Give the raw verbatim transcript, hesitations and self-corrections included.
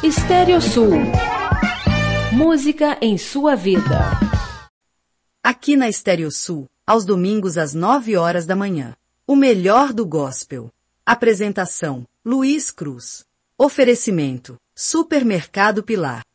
Estéreo Sul. Música em sua vida. Aqui na Estéreo Sul, aos domingos às nove horas da manhã. O melhor do gospel. Apresentação: Luiz Cruz. Oferecimento: Supermercado Pilar.